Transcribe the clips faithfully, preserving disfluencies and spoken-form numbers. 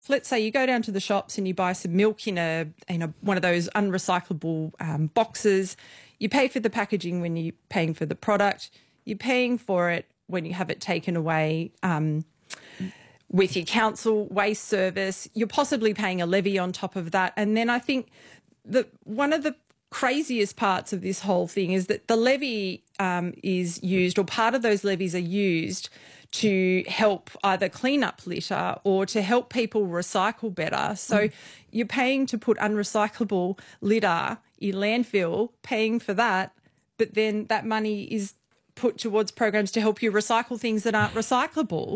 let's say you go down to the shops and you buy some milk in a in a one of those unrecyclable um, boxes. You pay for the packaging when you're paying for the product. You're paying for it when you have it taken away um, with your council waste service. You're possibly paying a levy on top of that. And then I think that one of the craziest parts of this whole thing is that the levy um, is used, or part of those levies are used to help either clean up litter or to help people recycle better. So mm. you're paying to put unrecyclable litter in landfill, paying for that, but then that money is put towards programs to help you recycle things that aren't recyclable.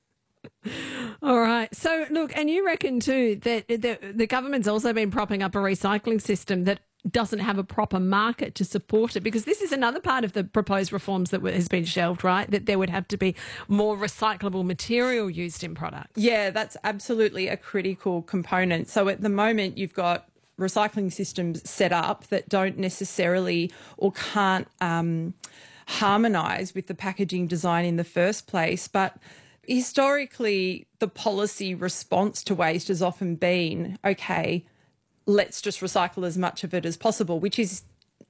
All right. So, look, and you reckon too that the, the government's also been propping up a recycling system that doesn't have a proper market to support it, because this is another part of the proposed reforms that has been shelved, right, that there would have to be more recyclable material used in products. Yeah, that's absolutely a critical component. So at the moment you've got recycling systems set up that don't necessarily or can't um, harmonise with the packaging design in the first place. But historically, the policy response to waste has often been, okay, let's just recycle as much of it as possible, which is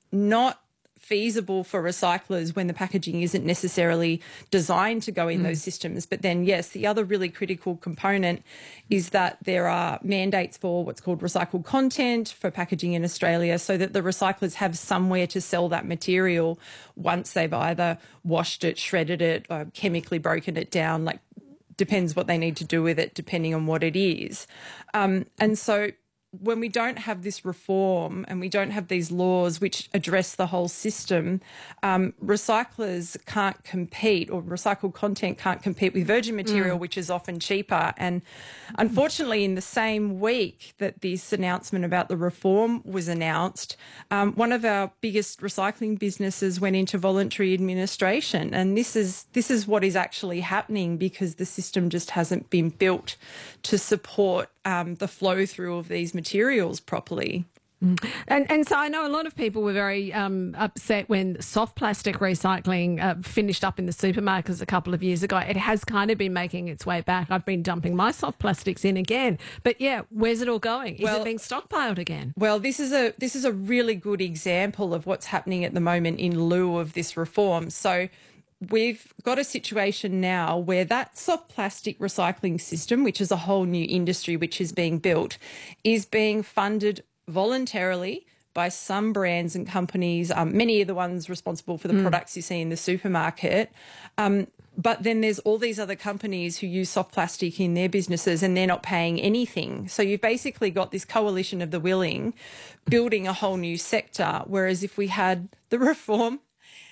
not feasible for recyclers when the packaging isn't necessarily designed to go in mm. those systems. But then, yes, the other really critical component is that there are mandates for what's called recycled content for packaging in Australia, so that the recyclers have somewhere to sell that material once they've either washed it, shredded it, or chemically broken it down, like depends what they need to do with it, depending on what it is. Um, and so when we don't have this reform and we don't have these laws which address the whole system, um, recyclers can't compete, or recycled content can't compete with virgin material, mm. which is often cheaper. And unfortunately, in the same week that this announcement about the reform was announced, um, one of our biggest recycling businesses went into voluntary administration. And this is this is what is actually happening, because the system just hasn't been built to support um, the flow through of these materials properly. Mm. And, and so I know a lot of people were very um, upset when soft plastic recycling uh, finished up in the supermarkets a couple of years ago. It has kind of been making its way back. I've been dumping my soft plastics in again. But yeah, where's it all going? Is well, it being stockpiled again? Well, this is a this is a really good example of what's happening at the moment in lieu of this reform. So we've got a situation now where that soft plastic recycling system, which is a whole new industry which is being built, is being funded voluntarily by some brands and companies, um, many of the ones responsible for the mm. products you see in the supermarket. Um, but then there's all these other companies who use soft plastic in their businesses and they're not paying anything. So you've basically got this coalition of the willing building a whole new sector, whereas if we had the reform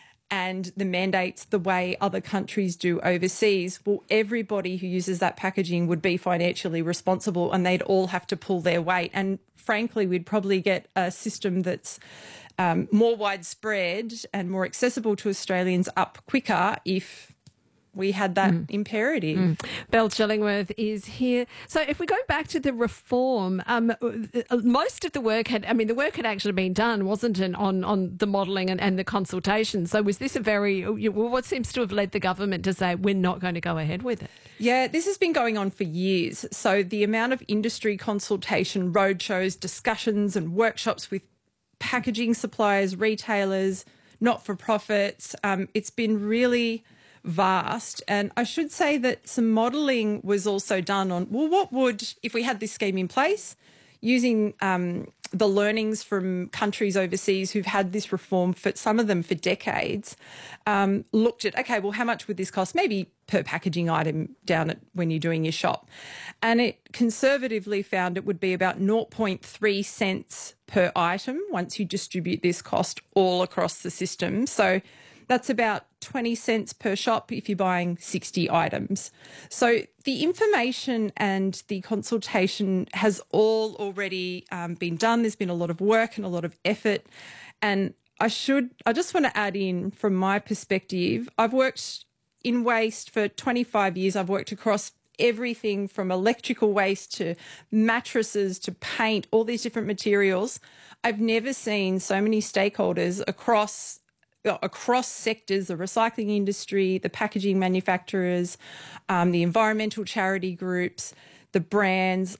and the mandates the way other countries do overseas, well, everybody who uses that packaging would be financially responsible and they'd all have to pull their weight. And frankly, we'd probably get a system that's um, more widespread and more accessible to Australians up quicker if we had that mm. imperative. Mm. Belle Chillingworth is here. So if we go back to the reform, um, most of the work had, I mean, the work had actually been done, wasn't it, on, on the modelling and, and the consultation. So was this a very, what seems to have led the government to say we're not going to go ahead with it? Yeah, this has been going on for years. So the amount of industry consultation, roadshows, discussions and workshops with packaging suppliers, retailers, not-for-profits, um, it's been really vast. And I should say that some modelling was also done on, well, what would, if we had this scheme in place, using um, the learnings from countries overseas who've had this reform, for some of them for decades, um, looked at, okay, well, how much would this cost? Maybe per packaging item down at when you're doing your shop. And it conservatively found it would be about zero point three cents per item once you distribute this cost all across the system. So that's about twenty cents per shop if you're buying sixty items. So the information and the consultation has all already um, been done. There's been a lot of work and a lot of effort. And I should, I just want to add in from my perspective, I've worked in waste for twenty-five years. I've worked across everything from electrical waste to mattresses to paint, all these different materials. I've never seen so many stakeholders across across sectors, the recycling industry, the packaging manufacturers, um, the environmental charity groups. the brands